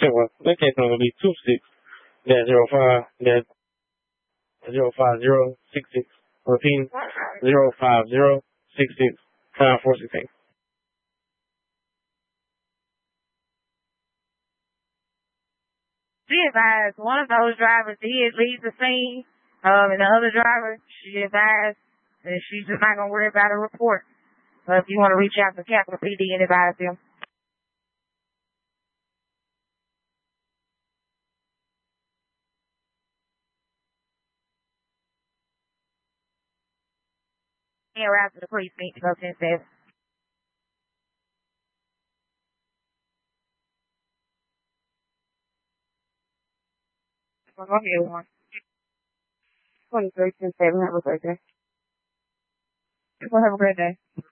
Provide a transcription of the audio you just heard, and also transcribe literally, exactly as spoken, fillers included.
Check one. That case number will be two six dash zero five dash zero five zero six six. Repeating zero five zero six six five four six eight. Be advised, one of those drivers did leave the scene, um, and the other driver, she advised that she's just not going to worry about a report. So if you want to reach out to Capital P D and advise them. And route to the precinct to go ten seven. Well, go ahead, one. twenty-three ten seven. Have a great day. Well, have a great day.